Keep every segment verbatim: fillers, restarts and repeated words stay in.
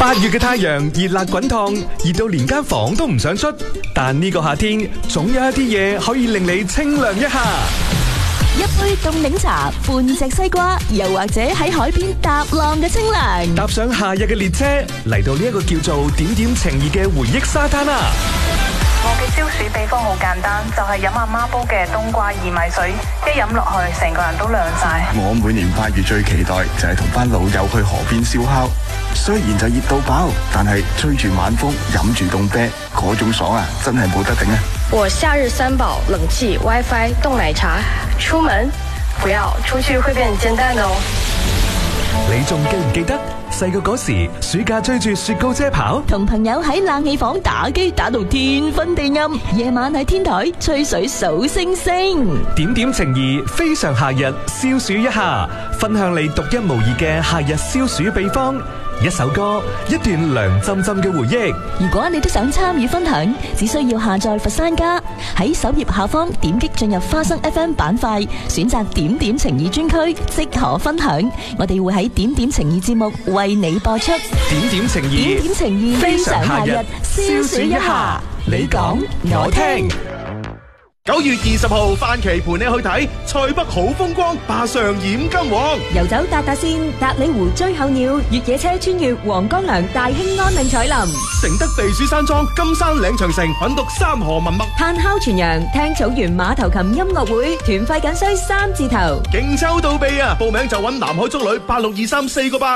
八月嘅太陽熱辣滾燙，熱到連間房都唔想出。但呢個夏天，總有一啲嘢可以令你清涼一下。 一杯凍檸茶，半隻西瓜，又或者喺海邊搭浪嘅清涼。 搭上夏日嘅列車，嚟到呢一個叫做點點情意嘅回憶沙灘啊！ 我嘅消暑秘方好簡單，就係飲阿媽煲嘅冬瓜薏米水，一飲落去成個人都涼晒。 我每年八月最期待就係同班老友去河邊燒烤，雖然就熱到爆，但係吹住晚風，飲住凍啤，嗰種爽啊，真係冇得頂啊！ 我夏日三寶：冷氣、WiFi、凍奶茶。出門不要出去會變煎蛋哦。 你仲記唔記得細個嗰時暑假追住雪糕車跑， 同朋友喺冷氣房打機打到天昏地暗，夜晚喺天台吹水數星星。 點點情誼非常夏日消暑一下，分享你獨一無二嘅夏日消暑秘方。一首歌，一段涼浸浸嘅回憶。 如果你都想參與分享，只需要下載佛山家，喺首頁下方點擊進入花生 F M 板塊，選擇點點情誼專區，即可分享。我哋會喺點點情誼節目為你播出。 點點情誼， 點點情誼非常夏日消暑一下。你講我聽。 九月二十號，范琪陪你去睇塞北好風光，霸上染金黃。 遊走達達線，達里湖追候鳥，越野車穿越黃江梁，大興安嶺彩林。 承德避暑山莊，金山嶺長城，品讀三河文脈。 炭烤全羊，聽草原馬頭琴音樂會，團費僅需三字頭。 勁抽到臂啊！報名就揾南海足旅八六二三四個八。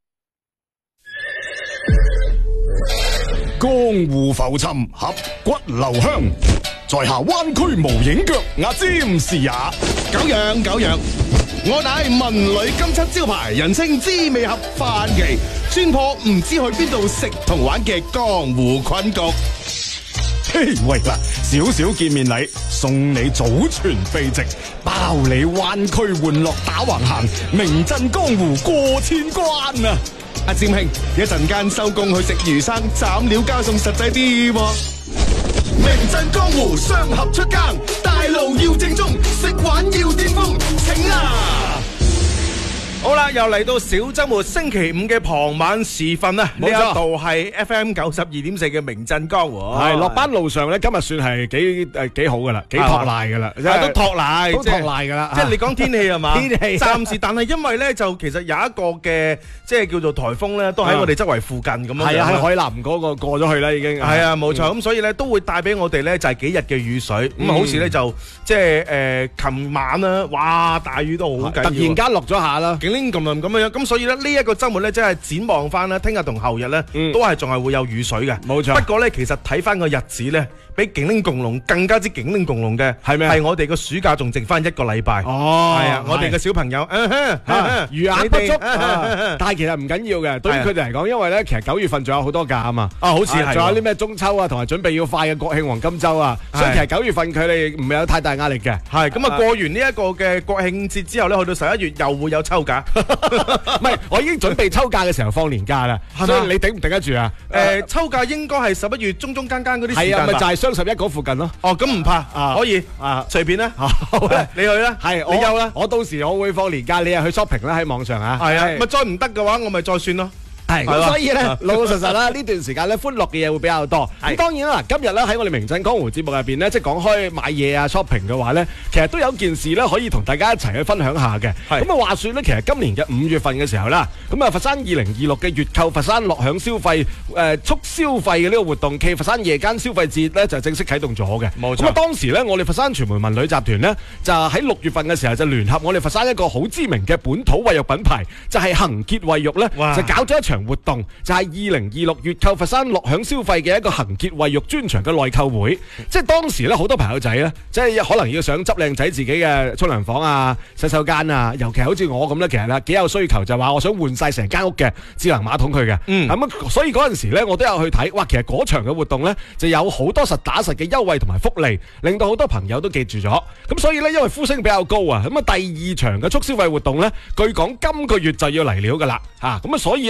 江湖浮沉，俠骨留香。在下灣區無影腳，阿占是也。 久仰久仰，我乃文旅金漆招牌，人稱滋味俠范琪，專破唔知去邊度食同玩嘅江湖困局。 嘿喂嗱，少少見面禮，送你祖傳秘籍，包你灣區玩樂打橫行，名震江湖過千關啊！ 阿占兄，一陣間收工去食魚生，斬料加餸實際啲喎。名震江湖，雙俠出更，大路要正宗，食玩要巔峰，請啊！好啦，又嚟到小周末星期五嘅傍晚時分啦，呢一度係 F M 九十二點四嘅名震江湖。 係落班路上咧，今日算係幾誒幾好噶啦，幾托賴噶啦， 都托賴， 都托賴噶啦。 即係你講天氣係嘛？天氣暫時，但係因為咧就其實有一個嘅即係叫做颱風咧，都喺我哋周圍附近咁樣。 係啊，喺海南嗰個過咗去啦，已經。 係啊，冇錯。咁所以咧都會帶俾我哋咧就係幾日嘅雨水。咁啊，好似咧就即係誒，琴晚啦，哇，大雨都好緊要。 突然間落咗下啦， 勁拎咁樣咁樣。咁所以咧呢一個週末咧，真係展望翻啦，聽日同後日咧，都係仲係會有雨水嘅。 冇錯。 不過咧，其實睇翻個日子咧，比勁拎共龍更加之勁拎共龍嘅係咩？係我哋個暑假仲剩翻一個禮拜。 哦， 係啊，我哋嘅小朋友， 餘額不足，但係其實唔緊要嘅。對於佢哋嚟講，因為咧其實九月份仲有好多假啊嘛。 啊，好似係。 仲有啲咩中秋啊，同埋準備要快嘅國慶黃金週啊，所以其實九月份佢哋唔係有太大壓力嘅。 係咁啊，過完呢一個嘅國慶節之後咧，去到十一月又會有秋假。 唔係，我已經準備秋假嘅時候放年假啦，所以你頂唔頂得住啊？ 誒，秋假應該係十一月中中間間嗰啲時間吧？ 係啊，咪就係雙十一嗰附近咯。 哦，咁唔怕，可以啊，隨便啦。好啦，你去啦，係你休啦。 我到時我會放年假，你又去 shopping 啦喺網上啊。 係啊，咪再唔得嘅話，我咪再算咯。 係，咁所以咧，老老實實啦，呢段時間咧，歡樂嘅嘢會比較多。咁當然啦，今日咧喺我哋名震江湖節目入邊咧，即係講開買嘢啊 shopping 嘅話咧，其實都有件事咧可以同大家一齊去分享下嘅。咁啊話説咧，其實今年嘅五月份嘅時候啦，咁啊佛山二零二六嘅月購佛山樂享消費誒促消費嘅呢個活動暨佛山夜間消費節咧就正式啟動咗嘅。 冇錯。 咁啊當時咧，我哋佛山傳媒文旅集團咧就喺六月份嘅時候就聯合我哋佛山一個好知名嘅本土衛浴品牌，就係恒潔衛浴咧，就搞咗一場活動，就係二零二六月購佛山樂享消費嘅一個恒潔衛浴專場嘅內購會。即係當時咧，好多朋友仔咧，即係可能要想執靚仔自己嘅沖涼房啊、洗手間啊，尤其好似我咁咧，其實咧幾有需求，就話我想換晒成間屋嘅智能馬桶佢嘅。嗯，咁啊，所以嗰陣時咧，我都有去睇。哇，其實嗰場嘅活動咧，就有好多實打實嘅優惠同埋福利，令到好多朋友都記住咗。咁所以咧，因為呼聲比較高啊，咁啊第二場嘅促消費活動咧，據講今個月就要嚟了噶啦。嚇，咁啊，所以咧，我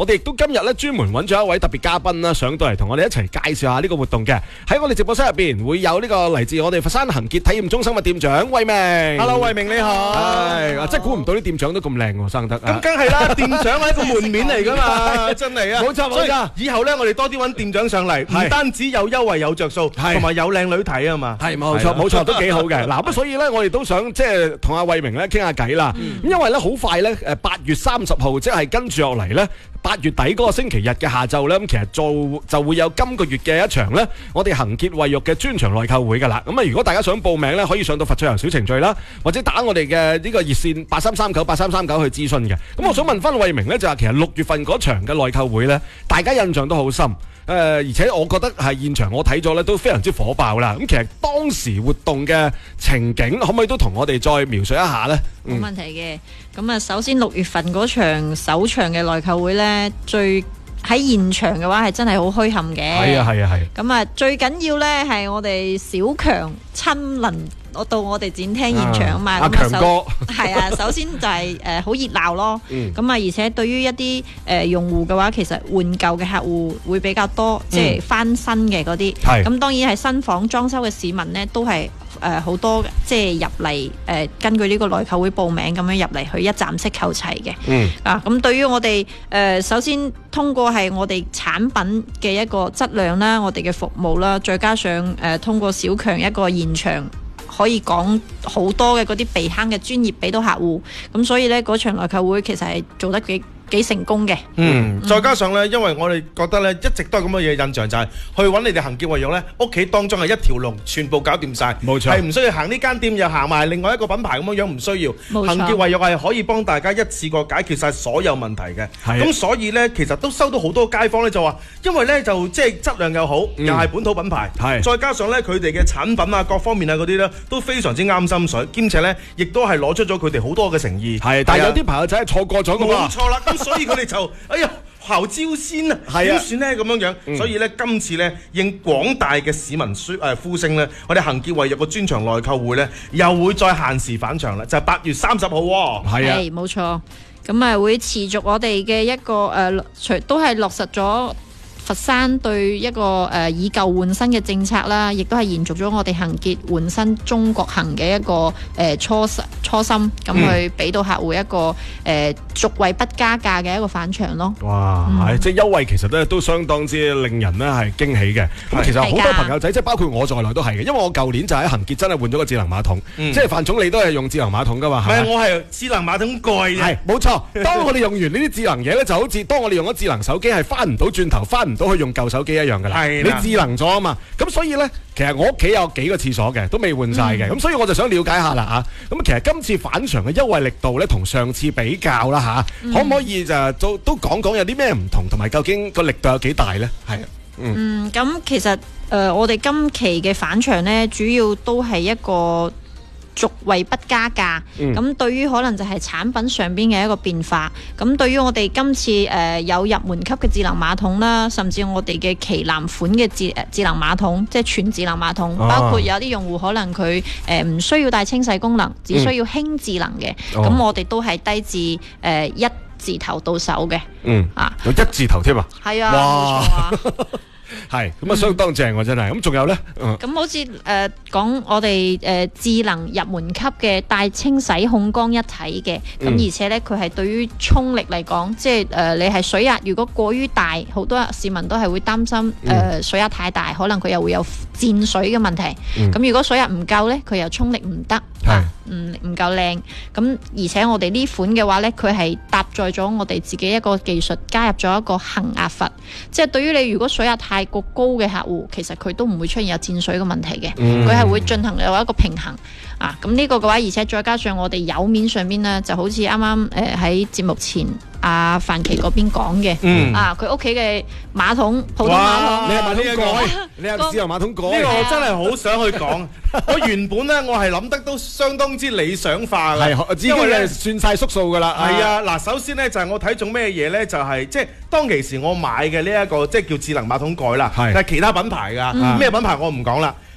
我哋亦都今日咧專門揾咗一位特別嘉賓啦，上到嚟同我哋一齊介紹下呢個活動嘅。喺我哋直播室入邊會有呢個嚟自我哋佛山恒傑體驗中心嘅店長魏明。 Hello， 魏明你好。 係，真係估唔到啲店長都咁靚喎，生得。 咁梗係啦，店長係一個門面嚟㗎嘛，真係啊。 冇錯冇錯。 以後咧，我哋多啲揾店長上嚟，唔單止有優惠有着數，同埋有靚女睇啊嘛。 係冇錯冇錯，都幾好嘅。嗱咁所以咧，我哋都想即係同阿魏明咧傾下偈啦。咁因為咧好快咧，誒八月三十號即係跟住落嚟咧。八月底嗰個星期日嘅下晝呢，咁其實做就會有今個月嘅一場呢，我哋恒傑衛浴嘅專場內購會噶啦。咁啊，如果大家想報名呢，可以上到佛翠遊小程序啦，或者打我哋嘅呢個熱線八三三九八三三九去諮詢嘅。咁我想問翻魏明呢，就係其實六月份嗰場嘅內購會呢，大家印象都好深。誒、呃，而且我覺得係現場我睇咗咧都非常之火爆啦。咁其實當時活動嘅情景，可唔可以都同我哋再描述一下呢？ 冇問題嘅。咁啊，首先六月份嗰場首場嘅內購會呢，最喺現場嘅話係真係好墟冚嘅。係啊係啊係。咁啊，最緊要呢係我哋小強親臨。我到我哋展廳現場啊嘛， 阿強哥係啊，首先就係誒好熱鬧咯，咁啊而且對於一啲誒用戶嘅話，其實換舊嘅客戶會比較多，即係翻新嘅嗰啲，咁當然係新房裝修嘅市民呢，都係誒好多即係入嚟誒根據呢個內購會報名咁樣入嚟去一站式購齊嘅，啊咁對於我哋誒首先通過係我哋產品嘅一個質量啦，我哋嘅服務啦，再加上誒通過小強一個現場。可以講好多嘅嗰啲避坑嘅專業俾到客戶，咁所以呢嗰場內購會其實係做得幾幾成功嘅。 嗯，再加上呢，因為我哋覺得呢一直都係咁嘅嘢印象，就係去揾你哋恒傑衛浴呢，屋企當中係一條龍，全部搞掂晒，冇錯，係唔需要行呢間店又行埋另外一個品牌咁樣樣，唔需要。恒傑衛浴係可以幫大家一次過解決晒所有問題嘅。咁所以呢，其實都收到好多街坊呢，就話，因為呢就即係質量又好，嗯、又係本土品牌，再加上呢，佢哋嘅產品啊各方面啊嗰啲呢，都非常之啱心水，兼且呢，亦都係攞出咗佢哋好多嘅誠意。係，但係有啲朋友仔係錯過咗㗎嘛。冇錯啦，咁所以佢哋就哎呀後招先啊，點算呢？咁樣樣？嗯、所以呢，今次呢，應廣大嘅市民誒、呃、呼聲呢，我哋恒傑衛浴個專場內購會呢，又會再限時返場啦，就係、是、八月三十號喎。係啊， 冇錯。咁啊會持續我哋嘅一個誒，除、呃、都係落實咗。佛山對一個誒、呃、以舊換新嘅政策啦，亦都係延續咗我哋恒傑換新中國行嘅一個誒、呃、初初心，咁、嗯、去俾到客戶一個誒續位不加價嘅一個返場咯。哇， 係、嗯、即係優惠，其實咧都相當之令人咧係驚喜嘅。咁其實好多朋友仔，即係包括我在內都係嘅，因為我舊年就喺恒傑真係換咗個智能馬桶，嗯、即係范總你都係用智能馬桶㗎嘛？係咪？ 我係智能馬桶蓋嘅。係冇錯。當我哋用完呢啲智能嘢咧，就好似當我哋用咗智能手機係翻唔到轉頭，翻唔到去用舊手機一樣噶啦，你智能咗啊嘛，咁所以呢，其實我屋企有幾個廁所嘅，都未換晒嘅，咁、嗯、所以我就想了解下啦嚇，咁其實今次返場嘅優惠力度呢，同上次比較啦嚇，嗯、可唔可以就都都講講有啲咩唔同，同埋究竟個力度有幾大呢？係嗯，咁、嗯、其實誒、呃，我哋今期嘅返場呢，主要都係一個續位不加價，咁、嗯、對於可能就係產品上邊嘅一個變化。咁對於我哋今次誒、呃、有入門級嘅智能馬桶啦，甚至我哋嘅旗艦款嘅智智能馬桶，即係全智能馬桶，啊、包括有啲用戶可能佢誒唔需要帶清洗功能，只需要輕智能嘅，咁、嗯、我哋都係低至誒、呃、一字頭到手嘅。嗯啊，有一字頭添啊， 係啊，冇錯啊。 係咁啊，相當正喎，真係。咁仲有呢？ 咁、嗯、好似誒講我哋誒、呃、智能入門級嘅帶清洗控乾一體嘅，咁、嗯、而且呢，佢係對於沖力嚟講，即係誒、呃、你係水壓如果過於大，好多市民都係會擔心誒、呃嗯、水壓太大，可能佢又會有濺水嘅問題。咁、嗯、如果水壓唔夠呢，佢又沖力唔得，唔唔夠靚。咁而且我哋呢款嘅話呢，佢係搭載咗我哋自己一個技術，加入咗一個恒壓閥，即係對於你如果水壓太過高嘅客戶，其實佢都唔會出現有濺水嘅問題嘅，佢係、嗯、會進行有一個平衡啊。咁呢個嘅話，而且再加上我哋油面上邊呢，就好似啱啱誒喺節目前阿范琪嗰邊講嘅，嗯、啊佢屋企嘅馬桶普通馬桶， 你係馬桶蓋，你係智能馬桶蓋， 呢個我真係好想去講。我原本呢，我係諗得都相當之理想化嘅， 係因為咧算晒縮數噶啦。 係啊，嗱，首先呢，就係、是、我睇中咩嘢呢？就係、是、即係當其時我買嘅呢一個即係叫智能馬桶蓋啦，係但係其他品牌噶，咩、嗯、品牌我唔講啦。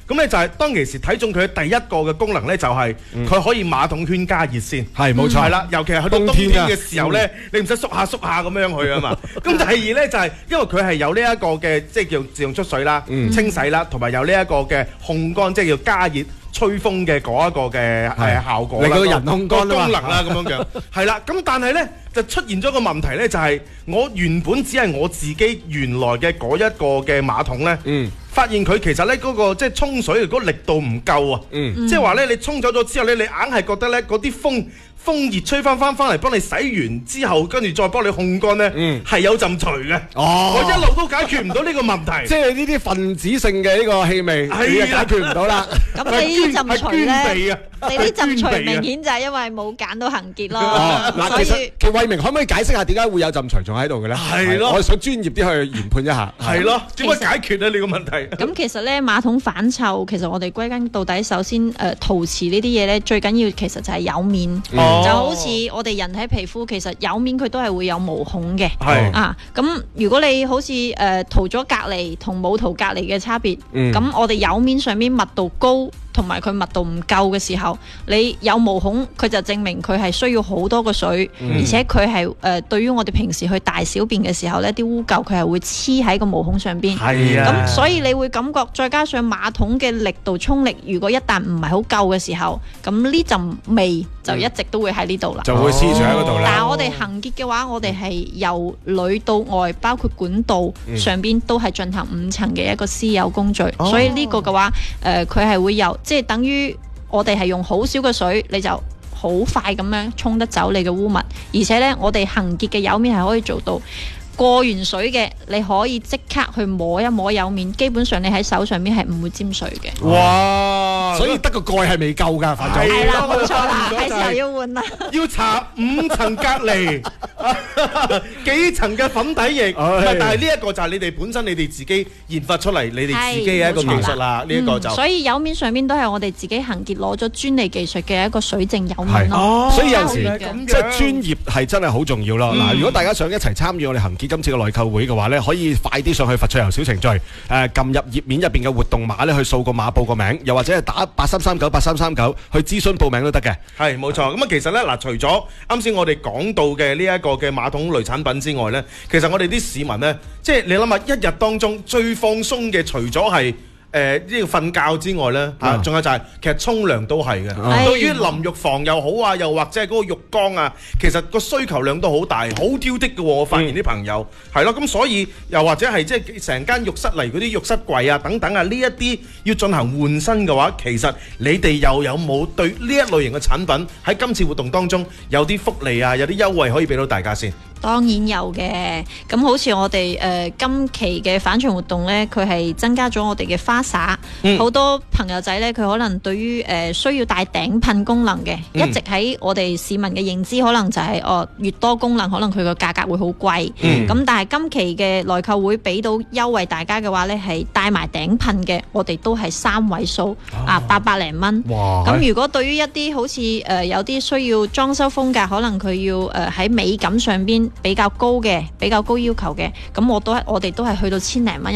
咁咧就係當其時睇中佢第一個嘅功能咧，就係佢可以馬桶圈加熱先。 係冇錯。 係啦，尤其係去到冬天嘅時候咧，你唔使縮下縮下咁樣去啊嘛。咁第二咧就係因為佢係有呢一個嘅即係叫自動出水啦、清洗啦，同埋有呢一個嘅烘乾，即係叫加熱。吹風嘅嗰一個嘅誒效果啦， 令到人烘乾功能啦咁樣樣，係啦。咁但係咧就出現咗個問題咧，就係我原本只係我自己原來嘅嗰一個嘅馬桶咧，嗯，發現佢其實咧嗰個即係沖水嗰個力度唔夠啊，嗯，即係話咧你沖走咗之後咧，你硬係覺得咧嗰啲風。風熱吹翻翻翻嚟幫你洗完之後，跟住再幫你烘乾咧，係、嗯、有陣除嘅。哦，我一路都解決唔到呢個問題。 即係呢啲分子性嘅呢個氣味，你解決唔到啦。 咁你呢陣除咧？你呢陣除明顯就係因為冇揀到恒潔咯。 嗱，其實其實慧明可唔可以解釋下點解會有陣除仲喺度嘅咧？ 係咯， 我想專業啲去研判一下。 係咯，點解解決咧呢個問題？ 咁其實咧馬桶反臭，其實我哋歸根到底，首先誒陶瓷呢啲嘢咧，最緊要其實就係有面，就好似我哋人體皮膚，其實有面佢都係會有毛孔嘅。係啊，咁如果你好似誒塗咗隔離同冇塗隔離嘅差別，咁我哋有面上面密度高。同埋佢密度唔夠嘅時候，你有毛孔，佢就證明佢係需要好多個水，嗯、而且佢係誒對於我哋平時去大小便嘅時候呢啲污垢佢係會黐喺個毛孔上邊。係啊，咁所以你會感覺，再加上馬桶嘅力度沖力，如果一旦唔係好夠嘅時候，咁呢陣味就一直都會喺呢度啦， 就會黐住喺嗰度啦。 但係我哋恒潔嘅話，我哋係由裏到外，包括管道上邊都係進行五層嘅一個私有工序，嗯、所以呢個嘅話，誒佢係會有。即係等於我哋係用好少嘅水，你就好快咁樣沖得走你嘅污物，而且呢，我哋恒潔嘅釉面係可以做到過完水嘅，你可以即刻去摸一摸釉面，基本上你喺手上面係唔會沾水嘅。 哇！所以得個蓋係未夠㗎，范總。 係啦，冇錯啦，係時候要換啦。 要搽五層隔離，幾層嘅粉底液。但係呢一個就係你哋本身你哋自己研發出嚟，你哋自己嘅一個技術啦。呢一個就所以釉面上面都係我哋自己恒潔攞咗專利技術嘅一個水淨釉面咯。 所以有陣時即係專業係真係好重要咯。嗱，如果大家想一齊參與我哋恒潔今次嘅內購會嘅話咧，可以快啲上去佛趣遊小程序，誒、呃、撳入頁面入邊嘅活動碼咧，去掃個碼報個名，又或者係打八三三九八三三九去諮詢報名都得嘅。 係冇錯。咁啊，其實咧嗱，除咗啱先我哋講到嘅呢一個嘅馬桶類產品之外咧，其實我哋啲市民咧，即係你諗下，一日當中最放鬆嘅，除咗係誒呢個瞓覺之外咧，嚇，仲有就係其實沖涼都係嘅。對於淋浴房又好啊，又或者係嗰個浴缸啊，其實個需求量都好大，好挑剔嘅喎。我發現啲朋友係咯，咁所以又或者係即係成間浴室嚟嗰啲浴室櫃啊等等啊，呢一啲要進行換新嘅話，其實你哋又有冇對呢一類型嘅產品喺今次活動當中有啲福利啊，有啲優惠可以俾到大家先？ 當然有嘅，咁好似我哋誒、呃、今期嘅返場活動呢，佢係增加咗我哋嘅花灑，好、嗯、多朋友仔呢，佢可能對於誒、呃、需要帶頂噴功能嘅，嗯、一直喺我哋市民嘅認知，可能就係、是、哦越多功能，可能佢個價格會好貴。咁、嗯、但係今期嘅內購會俾到優惠大家嘅話呢，係帶埋頂噴嘅，我哋都係三位數啊八百零蚊。咁如果對於一啲好似誒、呃、有啲需要裝修風格，可能佢要誒喺、呃、美感上邊比較高嘅，比較高要求嘅，咁我都我哋都係去到千零蚊。